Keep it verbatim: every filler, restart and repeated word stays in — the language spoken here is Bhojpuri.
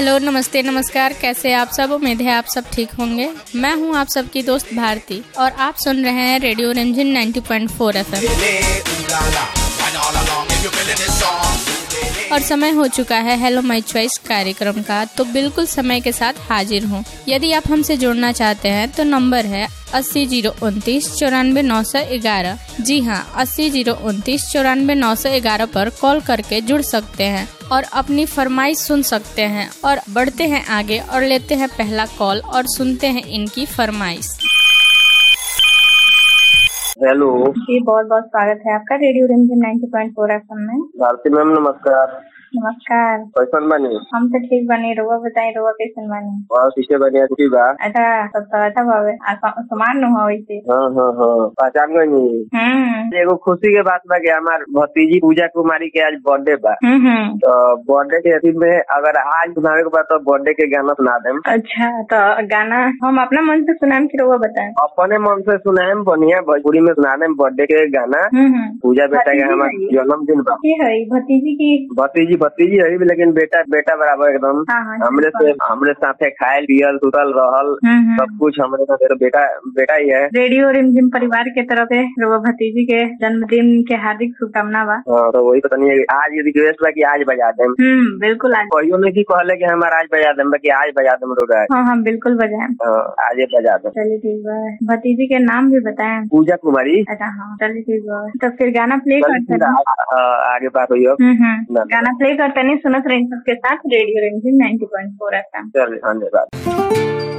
हेलो, नमस्ते, नमस्कार। कैसे आप सब? उम्मीद है आप सब ठीक होंगे। मैं हूं आप सबकी दोस्त भारती और आप सुन रहे हैं रेडियो रिमझिम नब्बे पॉइंट चार एफएम। और समय हो चुका है हेलो माय चॉइस कार्यक्रम का, तो बिल्कुल समय के साथ हाजिर हूँ। यदि आप हमसे जुड़ना चाहते हैं तो नंबर है अस्सी जीरो उनतीस चौरानवे नौ सौ ग्यारह। जी हाँ, अस्सी जीरो उनतीस चौरानवे नौ सौ ग्यारह पर कॉल करके जुड़ सकते हैं और अपनी फरमाइश सुन सकते हैं। और बढ़ते हैं आगे और लेते हैं पहला कॉल और सुनते हैं इनकी फरमाइश। हेलो जी, बहुत बहुत स्वागत है आपका रेडियो रिमझिम नब्बे पॉइंट चार एफएम में। भारती मैम नमस्कार। नमस्कार। कैसन बनी? हम तो ठीक बनी। रुआ बताई, रुआ कैसन बनी? और पीछे बनी अच्छी बा। अच्छा, सब तो अच्छा बावे। सामान न हो वैसे। हाँ हाँ हाँ, पहचान गई नहीं। हम्म एगो खुशी के बात बा कि हमार भतीजी पूजा कुमारी के आज बर्थडे बा। हम्म तो बर्थडे के दिन में अगर आज सुनावे के बाद तो बर्थडे के गाना सुना देम। अच्छा, तो गाना हम अपना मन से सुनाएम कि रुआ बताएं? अपने मन से सुनाएम, बढ़िया भोजपुरी में सुना देम बर्थडे के गाना। हम्म पूजा बेटा के हमार जन्मदिन बा। ये है भतीजी की? भतीजी भतीजी है लेकिन बेटा बेटा बराबर एकदम। हाँ, हाँ, हमरे से हमरे साथे खायल पियल सुतल रहल, हम्म सब कुछ हमरे साथे। तो बेटा बेटा ही है। रेडियो रिमझिम परिवार के तरफ से रुआ भतीजी के जन्मदिन के हार्दिक शुभकामना बा। हाँ, तो वही पता नहीं आज रिक्वेस्ट बा कि आज बजा देम। हम्म बिल्कुल आज। कहियो में की कहले कि हमारा आज बजा देम, कि आज बजा देम रोगा। हाँ हाँ बिल्कुल बजाएं। हाँ, आज ही बजा देम। चलिए ठीक बा। भतीजी के नाम भी बताएं। पूजा कुमारी। अच्छा हाँ, चलिए ठीक बा। तो फिर गाना प्ले करते हैं। आगे बात हुई हो। गाना प्ले करते नहीं, सुनत रही सबके साथ रेडियो रिमझिम नब्बे पॉइंट चार एफएम। चलिए, धन्यवाद।